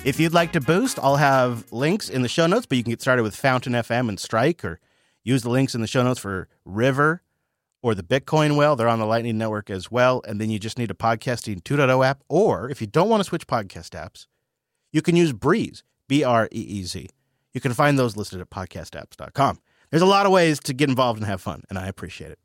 If you'd like to boost, I'll have links in the show notes, but you can get started with Fountain FM and Strike, or use the links in the show notes for River or the Bitcoin Whale. They're on the Lightning Network as well. And then you just need a Podcasting 2.0 app. Or if you don't want to switch podcast apps, you can use Breeze, Breez. You can find those listed at podcastapps.com. There's a lot of ways to get involved and have fun, and I appreciate it.